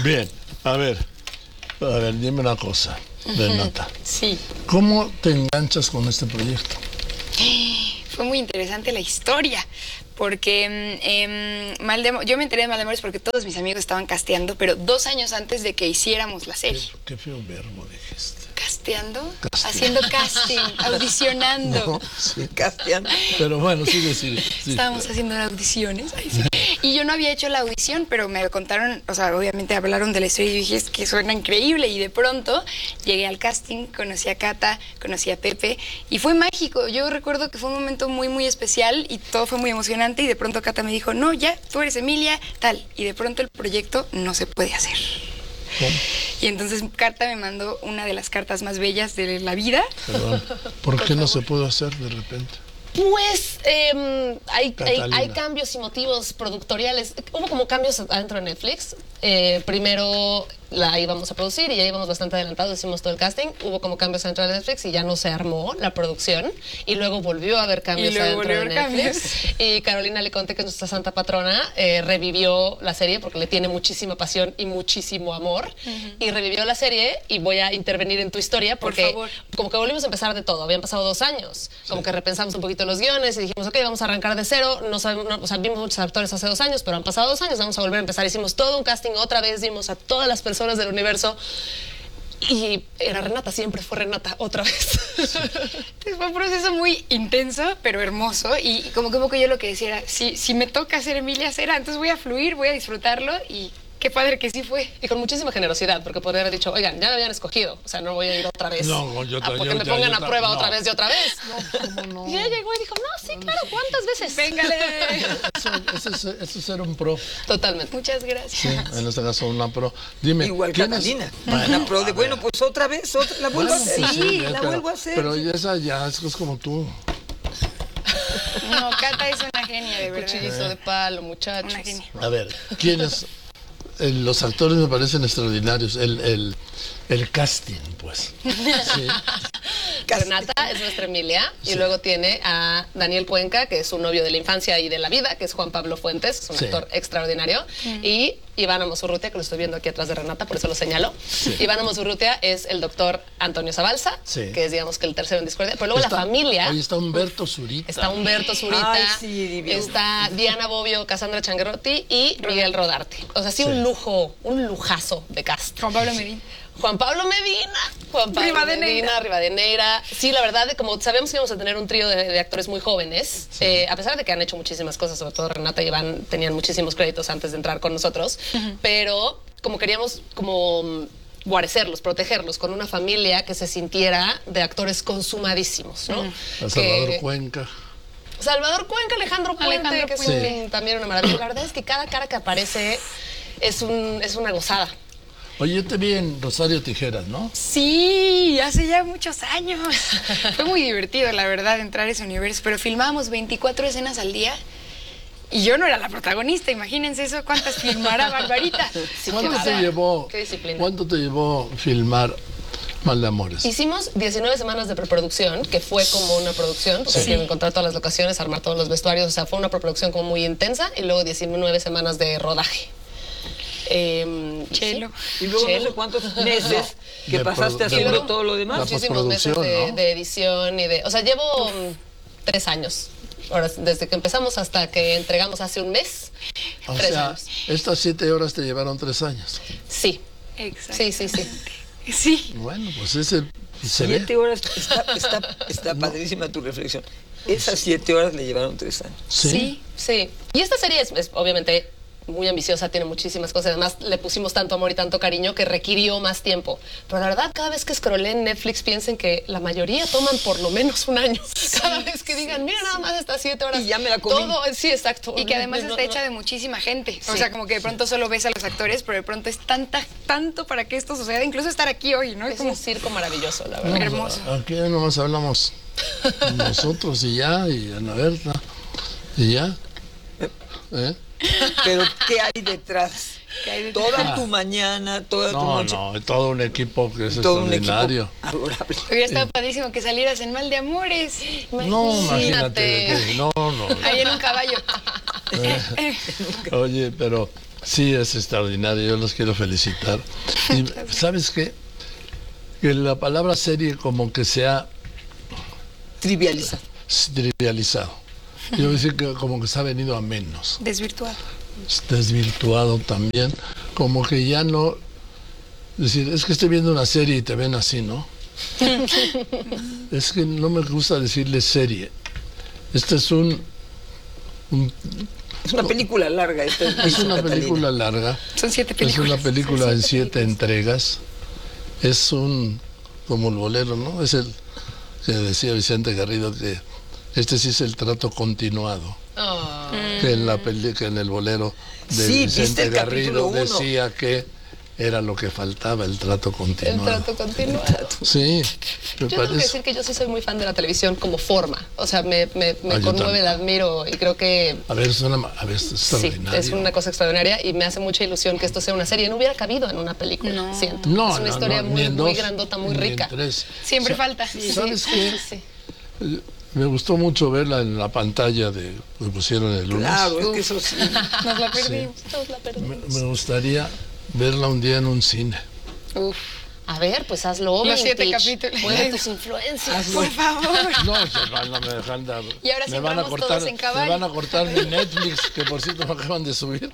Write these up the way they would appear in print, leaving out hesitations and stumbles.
Bien, a ver, dime una cosa, Renata. Sí. ¿Cómo te enganchas con este proyecto? Fue muy interesante la historia, porque yo me enteré de Maldemores porque todos mis amigos estaban casteando, pero 2 años antes de que hiciéramos la serie. Qué feo verbo dijiste. ¿Casteando? Haciendo casting, audicionando. No, sí. Casteando. Pero bueno, sigue. Sí, Estábamos haciendo audiciones. Ay, sí. Y yo no había hecho la audición, pero me contaron, o sea, obviamente hablaron de la historia y dije, es que suena increíble. Y de pronto llegué al casting, conocí a Cata, conocí a Pepe y fue mágico. Yo recuerdo que fue un momento muy, muy especial y todo fue muy emocionante. Y de pronto Cata me dijo, no, ya, tú eres Emilia, tal. Y de pronto el proyecto no se puede hacer. ¿Cómo? Y entonces Cata me mandó una de las cartas más bellas de la vida. Perdón. ¿Por qué no se pudo hacer de repente? Pues hay cambios y motivos productoriales. Hubo como cambios adentro de Netflix. Primero la íbamos a producir y ya íbamos bastante adelantados, hicimos todo el casting. Hubo como cambios adentro de Netflix y ya no se armó la producción. Y luego volvió a haber cambios adentro de Netflix. Y Carolina Leconte, que es nuestra santa patrona, revivió la serie porque le tiene muchísima pasión y muchísimo amor. Y revivió la serie y voy a intervenir en tu historia porque como que volvimos a empezar de todo. Habían pasado 2 años. Como que repensamos un poquito los guiones y dijimos, ok, vamos a arrancar de cero. No sabemos, o sea, vimos muchos actores hace 2 años, pero han pasado 2 años, vamos a volver a empezar. Hicimos todo un casting otra vez, dimos a todas las personas del universo y era Renata, siempre fue Renata, otra vez. Sí. Fue un proceso muy intenso, pero hermoso y como que yo lo que decía era, si me toca ser Emilia, será, entonces voy a fluir, voy a disfrutarlo y qué padre que sí fue. Y con muchísima generosidad, porque podría haber dicho, oigan, ya me habían escogido, o sea, no voy a ir otra vez. No, porque me pongan a prueba otra vez y otra vez. No, ¿cómo no? Y ella llegó y dijo, no, sí, claro, ¿cuántas veces? Véngale. Eso es ser un pro. Totalmente. Muchas gracias. Sí, en este caso una pro. Dime, Igual ¿quién Catalina. es? Una pro de, bueno, pues otra vez, la vuelvo a hacer. Sí, la vuelvo a hacer. Pero esa ya es como tú. No, Cata es una genia, de verdad. Cuchillito de palo, muchachos. Una genia. A ver, ¿quiénes? Los actores me parecen extraordinarios. El casting, pues. Sí. Renata es nuestra Emilia y luego tiene a Daniel Cuenca, que es su novio de la infancia y de la vida, que es Juan Pablo Fuentes, es un actor extraordinario, y Iván Mosurrutia, que lo estoy viendo aquí atrás de Renata, por eso lo señalo. Iván Mosurrutia es el doctor Antonio Zabalza, que es, digamos, que el tercero en discordia, pero luego la familia... Ahí está Humberto Zurita. Está Humberto Zurita, Ay, sí, divino. está Diana Bobbio, Cassandra Changuerotti y Miguel Rodarte. O sea, sí, un lujo, un lujazo de cast. Juan Pablo Medina. Juan Pablo Medina, Rivadeneira. Sí, la verdad, como sabemos que íbamos a tener un trío de actores muy jóvenes, a pesar de que han hecho muchísimas cosas, sobre todo Renata y Iván tenían muchísimos créditos antes de entrar con nosotros, pero como queríamos como guarecerlos, protegerlos con una familia que se sintiera de actores consumadísimos, ¿no? Salvador Cuenca. Salvador Cuenca, Alejandro Puente, que es también una maravilla. La verdad es que cada cara que aparece es una gozada. Oye, yo te vi en Rosario Tijeras, ¿no? Sí, hace ya muchos años. Fue muy divertido, la verdad, entrar a ese universo, pero filmábamos 24 escenas al día y yo no era la protagonista, imagínense eso, ¿cuántas filmara Barbarita? Sí, ¿Cuánto te llevó filmar Maldemores? Hicimos 19 semanas de preproducción, que fue como una producción, porque hay que encontrar todas las locaciones, armar todos los vestuarios, o sea, fue una preproducción como muy intensa, y luego 19 semanas de rodaje. Chelo. Y luego no sé cuántos meses que pasaste haciendo todo lo demás. Muchísimos meses de edición y de... O sea, llevo 3 años. Ahora, desde que empezamos hasta que entregamos hace un mes. O 3 sea, años. estas 7 horas te llevaron 3 años. Sí. Exacto. Sí. Sí. Bueno, pues ese... 7 horas, está padrísima tu reflexión. Esas 7 horas le llevaron 3 años. Sí. Y esta serie es obviamente muy ambiciosa, tiene muchísimas cosas. Además, le pusimos tanto amor y tanto cariño que requirió más tiempo. Pero la verdad, cada vez que scrollé en Netflix, piensen que la mayoría toman por lo menos 1 año. Cada vez que digan, mira, nada más estas 7 horas. Y ya me la comí. Todo, sí, exacto. Y que además está hecha de muchísima gente. O sea, como que de pronto solo ves a los actores, pero de pronto es tanto para que esto suceda. Incluso estar aquí hoy, ¿no? Es un circo maravilloso, la verdad. Hermoso. Aquí nomás hablamos nosotros y ya, y Ana Berta, y ya. Pero ¿qué hay detrás? Toda tu mañana, toda tu noche. No, todo un equipo que es todo extraordinario. un equipo adorable. Hubiera estado padrísimo que salieras en Maldemores. No, imagínate. No. Ahí en un caballo. Oye, pero Sí, es extraordinario, yo los quiero felicitar. Y, ¿sabes qué? Que la palabra serie como que se ha Trivializado. trivializado. Yo voy a decir que como que se ha venido a menos. Desvirtuado. Desvirtuado también. Como que ya no... Decir, es que estoy viendo una serie y te ven así, ¿no? Es que no me gusta decirle serie. Este es Es una película larga. Es una película larga. Son 7 Es películas. una película Son en 7 7 entregas. Es como el bolero, ¿no? Es el que decía Vicente Garrido que este sí es el trato continuado. Oh. Que en la que en el bolero de Sí, ¿viste Vicente el capítulo Garrido 1? decía que era lo que faltaba, el trato El continuado. trato continuado. Sí, me Yo tengo que parece. decir que yo sí soy muy fan de la televisión como forma. O sea, me yo conmueve, también. la admiro y creo que A ver, es sí, extraordinario. es una cosa extraordinaria y me hace mucha ilusión que esto sea una serie. No hubiera cabido en una película, No. siento. No, es una no, historia no, ni muy, en muy dos, grandota, muy ni en rica. 3. Siempre falta. ¿Sabes Sí, qué? sí. Me gustó mucho verla en la pantalla que pusieron el lunes. Claro, es que eso sí. Nos la perdimos. Todos la perdimos. Me gustaría verla un día en un cine. Uf. A ver, pues hazlo. Los 7 Vintage. capítulos. Mueve tus influencias. Por favor. No me dejan dar. Y ahora sí me van a vamos cortar, todos en caballo. me van a cortar mi Netflix, que por cierto me acaban de subir.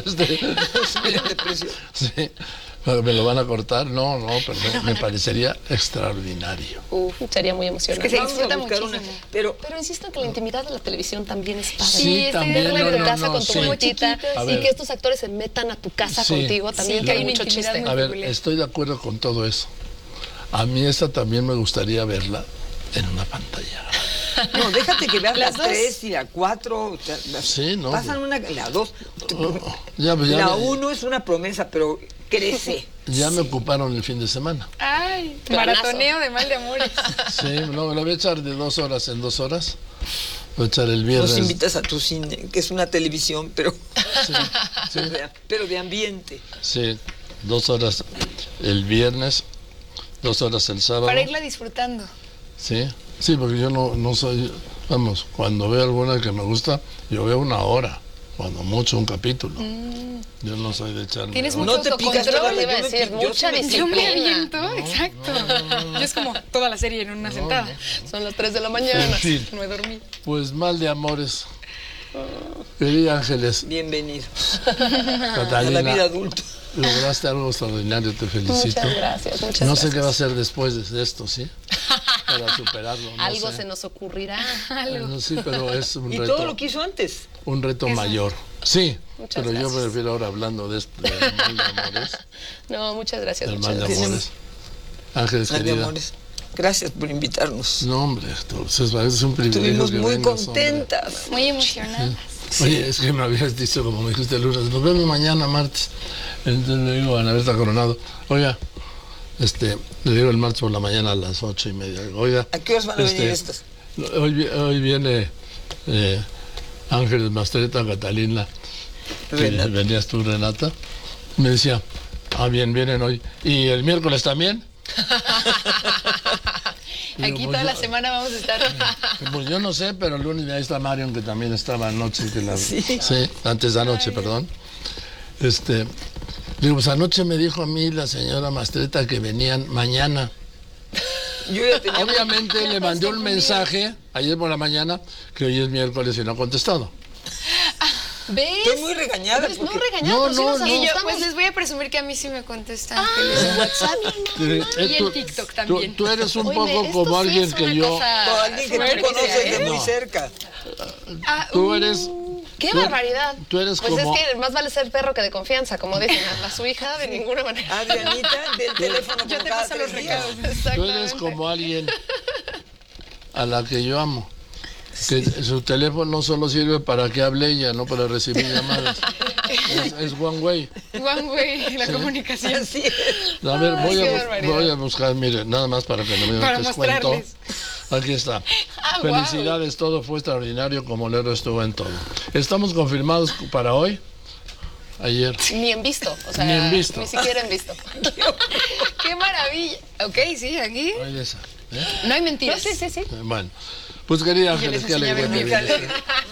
De precio. Sí, me lo van a cortar. No, pero me parecería extraordinario. Sería muy emocionante. Es que se Vamos a disfruta buscar muchísimo. Pero Pero insisto que la intimidad de la televisión también es padre. Sí, estoy también, de Verla acuerdo. en tu casa con tu sí. muchachita A y ver. que estos actores se metan a tu casa Sí. contigo también Sí, tiene que hay una mucho intimidad chiste. muy- A ver, peculiar. estoy de acuerdo con todo eso. A mí esta también me gustaría verla en una pantalla. no, déjate que veas Las la dos. 3 y la 4. Sí, no. Pasan la 2. Ya La 1 es una promesa, pero crece. Ya me ocuparon el fin de semana. Ay, Planazo. maratoneo de mal de amores. Sí, no, me lo voy a echar de 2 horas en 2 horas. Voy a echar el viernes. Nos invitas a tu cine, que es una televisión, pero, Sí, pero de ambiente. sí, 2 horas el viernes, 2 horas el sábado. Para irla disfrutando. Sí, sí, porque yo no soy, vamos, cuando veo alguna que me gusta, yo veo 1 hora, cuando mucho un capítulo. Yo no soy de echarme. Tienes horas. mucho No te picas autocontrol, toda la- iba a yo me decir, pico- yo mucha sí me- Yo me disciplina. aviento, exacto. Yo es como toda la serie en una sentada. Son las 3 de la mañana. En fin, No he dormido. pues mal de amores. Querida Ángeles, Bienvenido a la vida Catalina, adulta. lograste algo extraordinario, te felicito. Muchas gracias, muchas No sé gracias. qué va a hacer después de esto, ¿sí? Para superarlo. No Algo sé. se nos ocurrirá. No, sí, pero es un Y reto. todo lo que hizo antes. Un reto mayor. Sí, Muchas pero yo gracias. me refiero ahora hablando de esto, del mal de amores. No, muchas gracias. Del Muchas mal de gracias. amores. Ángeles, Ay, de querida. amores. Gracias por invitarnos. No, hombre, es un privilegio. Estuvimos que muy vengas, hombre. contentas. Muy emocionada. Oye, es que me habías dicho, como me dijiste el lunes, nos vemos mañana, martes. Entonces le digo a Ana Berta Coronado, oiga, le digo el martes por la mañana a las 8:30. Oiga, ¿A qué horas van a venir estas? Hoy viene Ángeles Mastreta, Catalina, que Renata. venías tú, Renata. Me decía, vienen hoy. ¿Y el miércoles también? Digo, Aquí pues toda la yo- semana vamos a estar. Pues yo no sé, pero el lunes ahí está Marion, que también estaba anoche. Sí. Antes de anoche, perdón. Digo, pues anoche me dijo a mí la señora Mastreta que venían mañana. Yo ya tenía Obviamente le mandé un mensaje ayer por la mañana que hoy es miércoles y no ha contestado. ¿Ves? Estoy muy regañada ¿Ves? No porque- regañada, No, pero sí no, nos no. Y yo, asustamos. pues les voy a presumir que a mí sí me contesta Ángeles en WhatsApp. Y en TikTok también. Tú eres un Oye, poco esto como sí alguien es que una yo. cosa o alguien que tú fuerte, conoces de ¿eh? muy No. cerca. Tú eres. ¡Qué Tú- barbaridad! tú eres pues como- es que más vale ser perro que de confianza, como dicen. A su hija de ninguna manera. Adrianita, del teléfono Yo como te cada paso los 3 días. recados. Tú eres Exactamente. como alguien a la que yo amo. Que su teléfono no solo sirve para que hable ella, no para recibir llamadas. Es one way. One way, la comunicación. Así es. A ver, Ay, qué barbaridad. voy a buscar, mire, nada más para que no me Para des cuento. mostrarles. Aquí está. Ah, guau. Felicidades, todo fue extraordinario como Lero estuvo en todo. Estamos confirmados para hoy. Ayer. Ni en visto. O sea, Ni en visto. Ni siquiera en visto. ¡Qué maravilla! Ok, sí, aquí Hoy esa. ¿eh? no hay No, mentiras. sí, sí, sí. Bueno, pues querida Y yo les Ángeles, qué enseñé a alegría ver que mi viniste.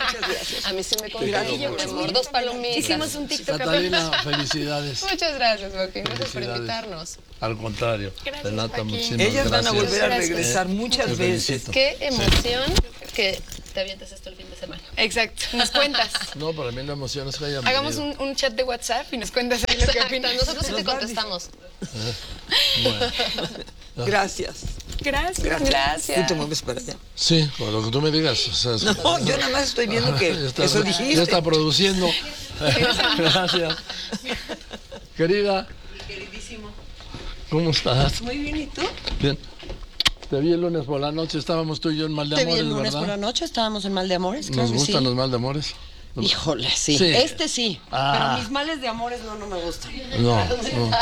Muchas gracias. A mí sí me contaron, mi amor. 2 palomitas. Hicimos un TikTok. Catalina, felicidades. Muchas gracias, Joaquín. Gracias por Felicidades. invitarnos. Al contrario. Gracias, Renata, Joaquín. muchísimas Ellas van a gracias. volver a Gracias. regresar muchas Te veces. felicito. Qué emoción que te avientes esto el fin de semana. Exacto. Nos cuentas. No, para mí la emoción es que hayan Hagamos venido. un chat de WhatsApp y nos cuentas ahí lo que Exacto, opinas. nosotros sí te Nos va a contestamos. Bueno. Gracias. Gracias. Tú te mueves para allá. Sí, con lo que tú me digas. O sea, No, yo nada más estoy viendo que ya está, eso dijiste. ya está produciendo. Gracias. Querida. Queridísimo. ¿Cómo estás? Muy bien, ¿y tú? Bien. Te vi el lunes por la noche, estábamos tú y yo en Mal de Te vi Amores, el lunes ¿verdad? por la noche, estábamos en Mal de Amores, claro Nos que gustan sí. los Mal de Amores. Híjole, sí. Sí. Este sí, Ah. pero mis males de amores no me gustan. No, no.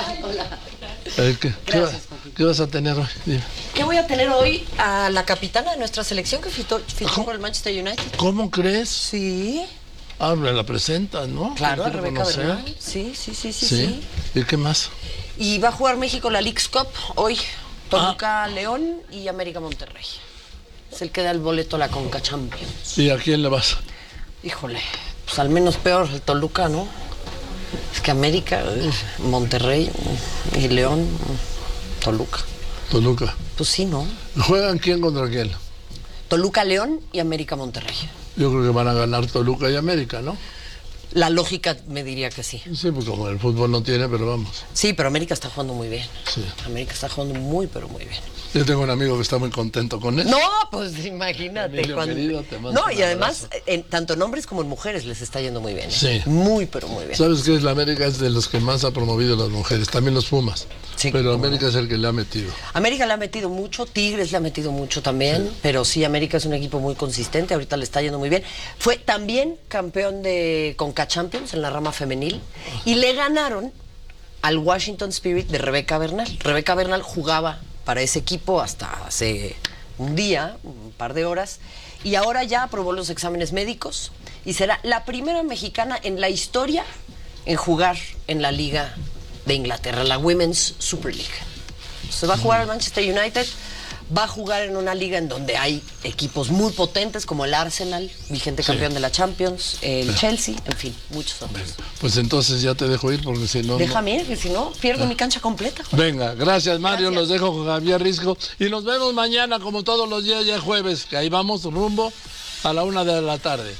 Gracias, ¿Qué vas a tener hoy? Dime. ¿Qué voy a tener hoy? A la capitana de nuestra selección que fichó por el Manchester United. ¿Cómo crees? Sí, Ah, me la presentas, ¿no? claro, a Quiero Rebeca conocer. Bernal. Sí. ¿Sí? ¿Y qué más? Y va a jugar México la Leagues Cup hoy. Toluca León y América Monterrey. Es el que da el boleto a la Conca Champions. ¿Y a quién le vas? Híjole, pues al menos peor el Toluca, ¿no? Es que América, Monterrey y León, Toluca. Toluca. Pues sí, ¿no? ¿Juegan quién contra quién? Toluca, León y América, Monterrey. Yo creo que van a ganar Toluca y América, ¿no? La lógica me diría que sí. Sí, pues como el fútbol no tiene, pero vamos. Sí, pero América está jugando muy bien. Sí. América está jugando muy, pero muy bien. Yo tengo un amigo que está muy contento con eso. No, pues imagínate. Emilio, querido, te mando No, un y además, abrazo. tanto en hombres como en mujeres les está yendo muy bien. ¿eh? Sí. Muy, pero muy bien. ¿Sabes qué? La América es de los que más ha promovido a las mujeres, también los Pumas. Sí, pero cómo América es el que le ha metido. América le ha metido mucho, Tigres le ha metido mucho también, pero sí, América es un equipo muy consistente, ahorita le está yendo muy bien. Fue también campeón de Conca Champions en la rama femenil y le ganaron al Washington Spirit de Rebeca Bernal. Rebeca Bernal jugaba para ese equipo hasta hace un día, un par de horas, y ahora ya aprobó los exámenes médicos y será la primera mexicana en la historia en jugar en la Liga de Inglaterra, la Women's Super League. Se va a jugar al Manchester United, va a jugar en una liga en donde hay equipos muy potentes como el Arsenal, vigente campeón de la Champions, el Chelsea, en fin, muchos otros. Pues entonces ya te dejo ir porque si no... Déjame, que si no, pierdo mi cancha completa. no. Venga, gracias Mario, Gracias. los dejo con Javier Risco y nos vemos mañana como todos los días, ya jueves, que ahí vamos rumbo a la 1 de la tarde.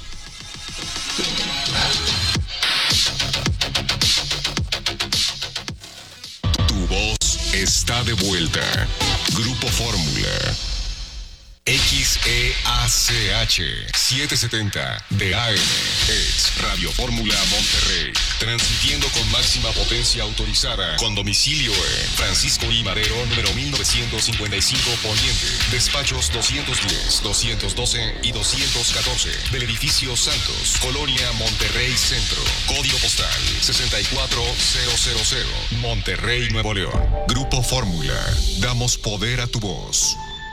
Tu voz está de vuelta. Grupo Fórmula. XEACH 770 de AM. Es Radio Fórmula Monterrey. Transmitiendo con máxima potencia autorizada. Con domicilio en Francisco I. Madero, número 1955 Poniente. Despachos 210, 212 y 214. Del edificio Santos. Colonia Monterrey Centro. Código postal 64000. Monterrey, Nuevo León. Grupo Fórmula. Damos poder a tu voz.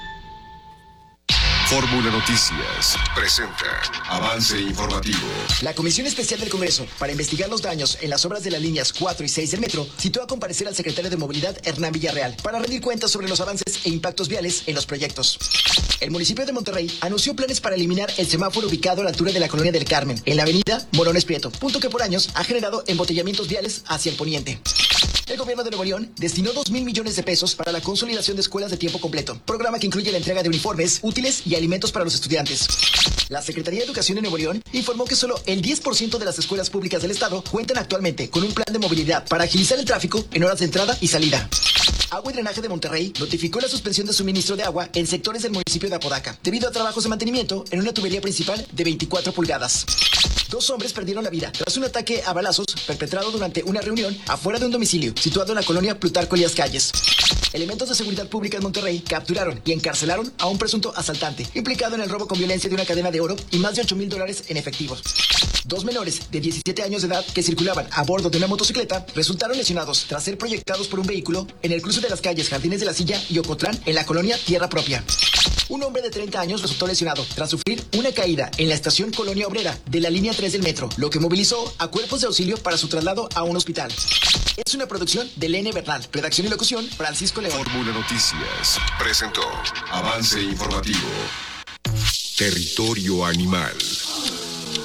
Fórmula Noticias presenta avance informativo. La Comisión Especial del Congreso para investigar los daños en las obras de las líneas 4 y 6 del metro citó a comparecer al secretario de Movilidad, Hernán Villarreal, para rendir cuentas sobre los avances e impactos viales en los proyectos. El municipio de Monterrey anunció planes para eliminar el semáforo ubicado a la altura de la Colonia del Carmen, en la avenida Morones Prieto, punto que por años ha generado embotellamientos viales hacia el poniente. El gobierno de Nuevo León destinó 2,000 millones de pesos para la consolidación de escuelas de tiempo completo, programa que incluye la entrega de uniformes, útiles y alimentos para los estudiantes. La Secretaría de Educación de Nuevo León informó que solo el 10% de las escuelas públicas del estado cuentan actualmente con un plan de movilidad para agilizar el tráfico en horas de entrada y salida. Agua y Drenaje de Monterrey notificó la suspensión de suministro de agua en sectores del municipio de Apodaca, debido a trabajos de mantenimiento en una tubería principal de 24 pulgadas. 2 hombres perdieron la vida tras un ataque a balazos perpetrado durante una reunión afuera de un domicilio situado en la colonia Plutarco Elías Calles. Elementos de seguridad pública en Monterrey capturaron y encarcelaron a un presunto asaltante implicado en el robo con violencia de una cadena de oro y más de $8,000 en efectivos. 2 menores de 17 años de edad que circulaban a bordo de una motocicleta resultaron lesionados tras ser proyectados por un vehículo en el cruce de las calles Jardines de la Silla y Ocotlán en la colonia Tierra Propia. Un hombre de 30 años resultó lesionado tras sufrir una caída en la estación Colonia Obrera de la línea 3 del metro, lo que movilizó a cuerpos de auxilio para su traslado a un hospital. Es una producción de Lene Bernal, redacción y locución Francisco León. Fórmula Noticias presentó avance informativo. Territorio Animal.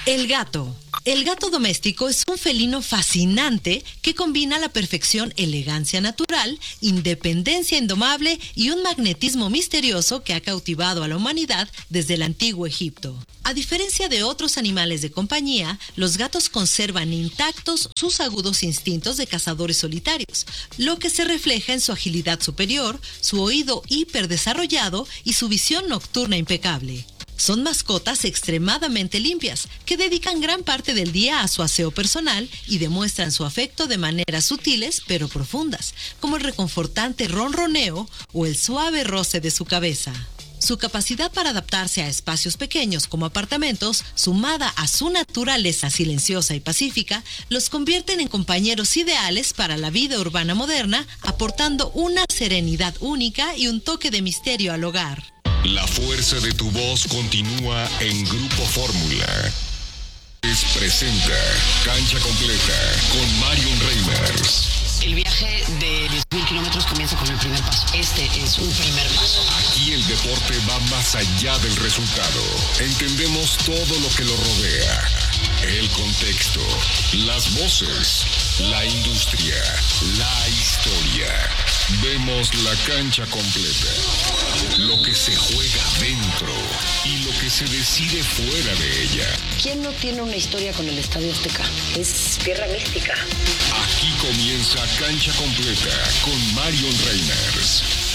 El gato. El gato doméstico es un felino fascinante que combina a la perfección elegancia natural, independencia indomable y un magnetismo misterioso que ha cautivado a la humanidad desde el antiguo Egipto. A diferencia de otros animales de compañía, los gatos conservan intactos sus agudos instintos de cazadores solitarios, lo que se refleja en su agilidad superior, su oído hiperdesarrollado y su visión nocturna impecable. Son mascotas extremadamente limpias, que dedican gran parte del día a su aseo personal y demuestran su afecto de maneras sutiles pero profundas, como el reconfortante ronroneo o el suave roce de su cabeza. Su capacidad para adaptarse a espacios pequeños como apartamentos, sumada a su naturaleza silenciosa y pacífica, los convierten en compañeros ideales para la vida urbana moderna, aportando una serenidad única y un toque de misterio al hogar. La fuerza de tu voz continúa en Grupo Fórmula. Presenta Cancha Completa con Marion Reimers. El viaje de 10.000 kilómetros comienza con el primer paso. Este es un primer paso. Aquí el deporte va más allá del resultado. Entendemos todo lo que lo rodea. El contexto, las voces, la industria, la historia. Vemos la cancha completa. Lo que se juega dentro y lo que se decide fuera de ella. ¿Quién no tiene una historia con el Estadio Azteca? Es tierra mística. Aquí comienza Cancha Completa con Marion Reimers.